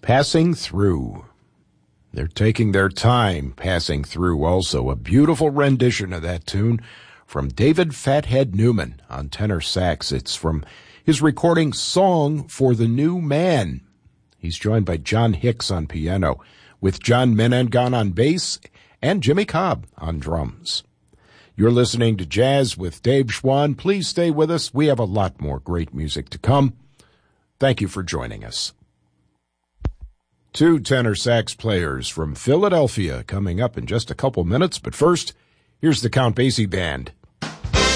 Passing Through. They're taking their time passing through also. A beautiful rendition of that tune from David Fathead Newman on tenor sax. It's from his recording Song for the New Man. He's joined by John Hicks on piano, with John Menengon on bass and Jimmy Cobb on drums. You're listening to Jazz with Dave Schwann. Please stay with us. We have a lot more great music to come. Thank you for joining us. Two tenor sax players from Philadelphia coming up in just a couple minutes, but first, here's the Count Basie Band.